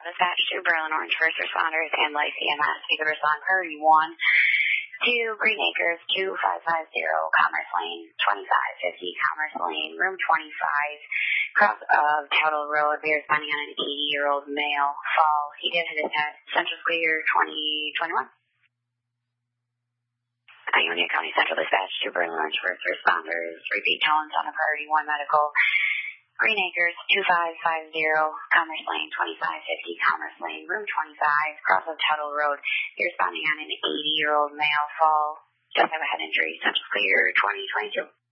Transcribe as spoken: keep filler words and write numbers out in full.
dispatch to Berlin Orange first responders and Life E M S. You could respond priority one to Green Acres, two five five zero Commerce Lane, twenty-five fifty Commerce Lane, room twenty-five, cross of Tuttle Road. We are responding on an eighty-year-old male fall. He did hit his head. Central Clear twenty twenty-one. Ionia County Central Dispatch to Berlin Orange first responders. Repeat tones on a priority one medical. Green Acres, two five five zero Commerce Lane, twenty-five fifty Commerce Lane, room twenty-five, cross of Tuttle Road. You're responding on an eighty-year-old male fall. Just have a head injury. Central Clear twenty twenty-two.